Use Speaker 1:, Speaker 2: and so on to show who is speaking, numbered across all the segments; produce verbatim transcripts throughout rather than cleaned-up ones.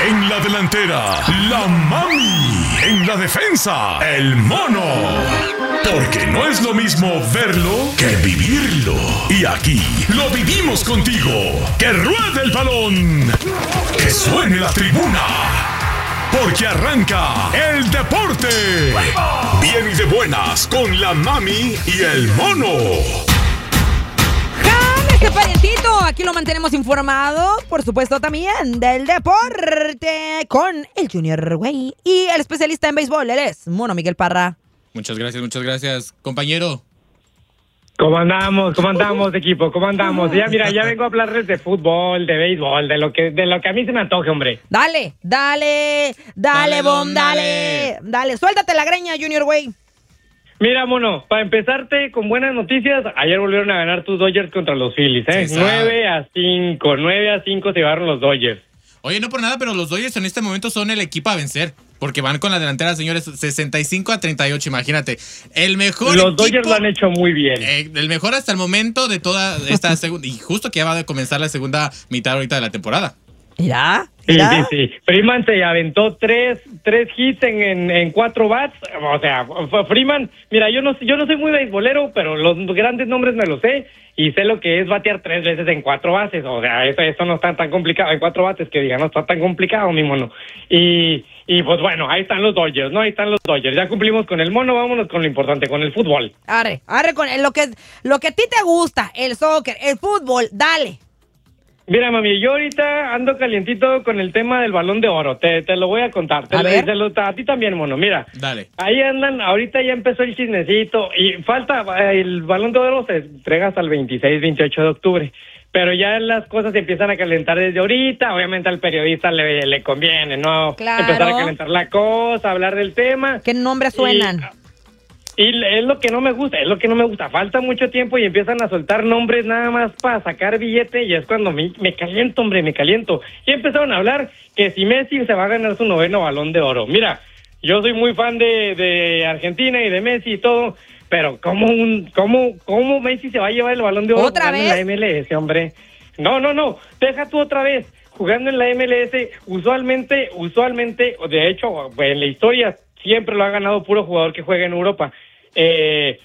Speaker 1: En la delantera, la mami. En la defensa, el mono. Porque no es lo mismo verlo que vivirlo. Y aquí lo vivimos contigo. ¡Que ruede el balón! ¡Que suene la tribuna! Porque arranca el deporte. Bien y de buenas con la mami y el mono.
Speaker 2: ¡Este parientito! Aquí lo mantenemos informado, por supuesto, también del deporte con el Junior Güey y el especialista en béisbol, él es Mono Miguel Parra.
Speaker 3: Muchas gracias, muchas gracias, compañero.
Speaker 4: ¿Cómo andamos? ¿Cómo andamos, equipo? ¿Cómo andamos? Ya, mira, ya vengo a hablarles de fútbol, de béisbol, de lo que de lo que a mí se me antoje, hombre.
Speaker 2: Dale, dale, dale, dale bom, dale. dale. Dale, suéltate la greña, Junior Güey.
Speaker 4: Mira, mono, para empezarte con buenas noticias, ayer volvieron a ganar tus Dodgers contra los Phillies, ¿eh? Sí, nueve a cinco, nueve a cinco se llevaron los Dodgers.
Speaker 3: Oye, no por nada, pero los Dodgers en este momento son el equipo a vencer, porque van con la delantera, señores, sesenta y cinco a treinta y ocho, imagínate. El mejor
Speaker 4: Los
Speaker 3: equipo,
Speaker 4: Dodgers lo han hecho muy bien.
Speaker 3: Eh, el mejor hasta el momento de toda esta segunda, y justo que ya va a comenzar la segunda mitad ahorita de la temporada.
Speaker 2: ¿Ya?
Speaker 4: Sí, sí, sí. Freeman se aventó tres, tres hits en, en, en cuatro bats. O sea, Freeman, mira, yo no, yo no soy muy beisbolero, pero los grandes nombres me los sé y sé lo que es batear tres veces en cuatro bases. O sea, eso, eso no está tan complicado. En cuatro bates, que diga, no está tan complicado, mi mono. Y, y pues bueno, ahí están los Dodgers, ¿no? Ahí están los Dodgers. Ya cumplimos con el mono, vámonos con lo importante, con el fútbol.
Speaker 2: Arre, arre con lo que, lo que a ti te gusta, el soccer, el fútbol, dale.
Speaker 4: Mira, mami, yo ahorita ando calientito con el tema del Balón de Oro. Te, te lo voy a contar. Te
Speaker 2: a
Speaker 4: lo,
Speaker 2: ver.
Speaker 4: Te lo, a ti también, mono. Mira.
Speaker 3: Dale.
Speaker 4: Ahí andan, ahorita ya empezó el chismecito y falta, el Balón de Oro se entrega hasta el veintiséis, veintiocho de octubre. Pero ya las cosas se empiezan a calentar desde ahorita. Obviamente al periodista le, le conviene, ¿no?
Speaker 2: Claro.
Speaker 4: Empezar a calentar la cosa, hablar del tema.
Speaker 2: ¿Qué nombres suenan?
Speaker 4: Y, Y es lo que no me gusta, es lo que no me gusta. Falta mucho tiempo y empiezan a soltar nombres nada más para sacar billete y es cuando me, me caliento, hombre, me caliento. Y empezaron a hablar que si Messi se va a ganar su noveno Balón de Oro. Mira, yo soy muy fan de, de Argentina y de Messi y todo, pero ¿cómo, un, cómo, cómo Messi se va a llevar el Balón de Oro
Speaker 2: ¿Otra
Speaker 4: jugando
Speaker 2: vez?
Speaker 4: en la M L S, hombre? No, no, no, deja tú otra vez. Jugando en la M L S, usualmente, usualmente, de hecho, en la historia siempre lo ha ganado puro jugador que juega en Europa. Eh,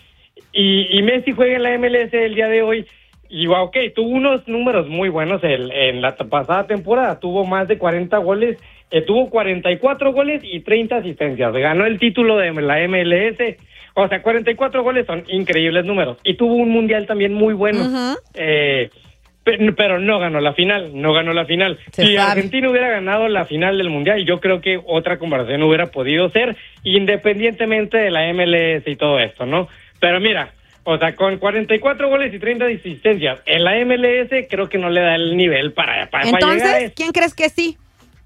Speaker 4: y, y Messi juega en la M L S el día de hoy y wow, ok, tuvo unos números muy buenos el, en la pasada temporada, tuvo más de cuarenta goles, eh, tuvo cuarenta y cuatro goles y treinta asistencias, ganó el título de la M L S, o sea, cuarenta y cuatro goles son increíbles números y tuvo un mundial también muy bueno. Uh-huh. eh, pero no ganó la final, no ganó la final. Se si sabe. Argentina hubiera ganado la final del Mundial, yo creo que otra conversación hubiera podido ser, independientemente de la M L S y todo esto, ¿no? Pero mira, o sea, con cuarenta y cuatro goles y treinta asistencias en la M L S, creo que no le da el nivel para, para,
Speaker 2: Entonces,
Speaker 4: para llegar a...
Speaker 2: ¿quién crees que sí?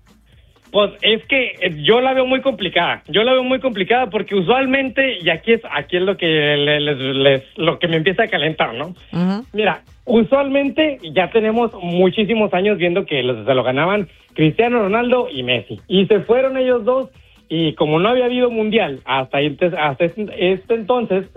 Speaker 4: Pues es que yo la veo muy complicada, yo la veo muy complicada porque usualmente, y aquí es aquí es lo que les, les, les lo que me empieza a calentar, ¿no? Uh-huh. Mira, usualmente ya tenemos muchísimos años viendo que los, se lo ganaban Cristiano Ronaldo y Messi, y se fueron ellos dos, y como no había habido mundial hasta, hasta este entonces,